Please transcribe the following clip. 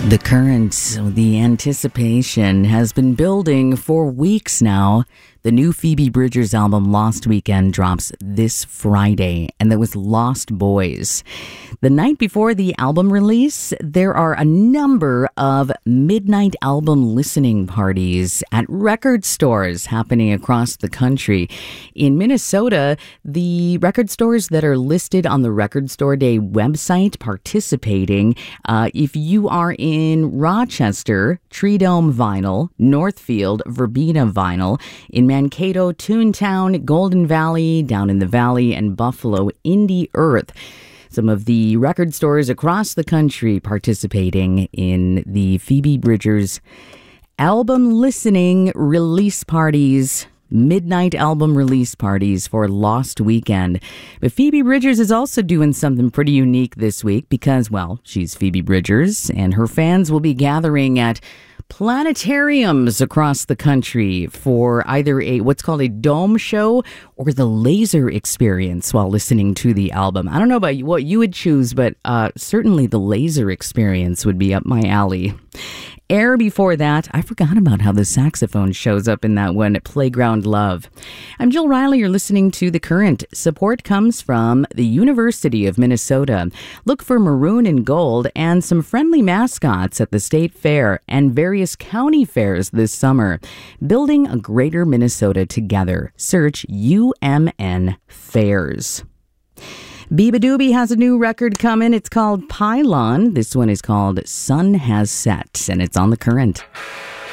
The current, the anticipation has been building for weeks now. The new Phoebe Bridgers album, Lost Weekend, drops this Friday, and that was Lost Boys. The night before the album release, there are a number of midnight album listening parties at record stores happening across the country. In Minnesota, the record stores that are listed on the Record Store Day website participating, if you are in Rochester, Tree Dome Vinyl, Northfield, Verbena Vinyl, in Mankato, Toontown, Golden Valley, down in the Valley, and Buffalo, Indie Earth. Some of the record stores across the country participating in the Phoebe Bridgers album listening release parties, midnight album release parties for Lost Weekend. But Phoebe Bridgers is also doing something pretty unique this week because, well, she's Phoebe Bridgers, and her fans will be gathering at planetariums across the country for either what's called a dome show or the laser experience while listening to the album. I don't know about what you would choose, but certainly the laser experience would be up my alley. Air before that, I forgot about how the saxophone shows up in that one, Playground Love. I'm Jill Riley. You're listening to The Current. Support comes from the University of Minnesota. Look for maroon and gold and some friendly mascots at the state fair and various county fairs this summer. Building a greater Minnesota together. Search UMN Fairs. Biba Doobie has a new record coming. It's called Pylon. This one is called Sun Has Set, and it's on The Current.